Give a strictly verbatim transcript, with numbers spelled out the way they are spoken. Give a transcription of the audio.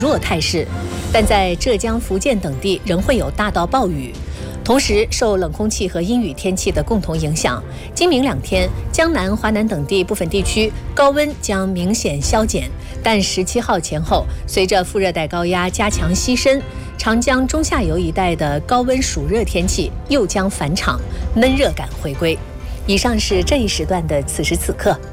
弱态势，但在浙江、福建等地仍会有大到暴雨。同时，受冷空气和阴雨天气的共同影响，今明两天，江南、华南等地部分地区高温将明显消减，但十七号前后，随着副热带高压加强西伸，长江中下游一带的高温暑热天气又将返场，闷热感回归。以上是这一时段的此时此刻。